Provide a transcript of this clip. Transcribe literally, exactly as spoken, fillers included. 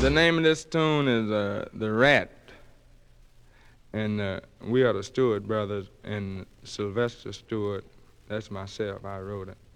The name of this tune is uh, The Rat. And uh, we are the Stewart brothers, and Sylvester Stewart, that's myself, I wrote it.